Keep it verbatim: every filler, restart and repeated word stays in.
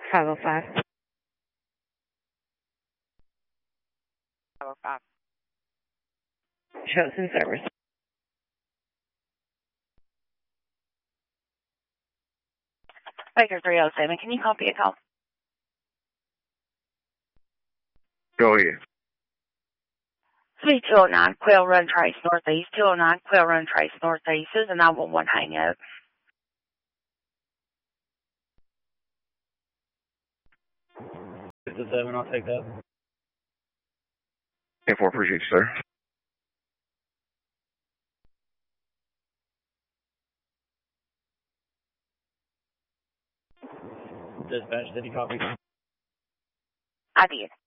five oh five. five oh five. Shows in service. Baker three oh seven, can you copy a call? Go ahead. three two oh nine, Quail Run Trace Northeast, two oh nine, Quail Run Trace Northeast. This is a nine one one hang up. This is seven, I'll take that. ten four, appreciate you, sir. Dispatch, did you copy? I did.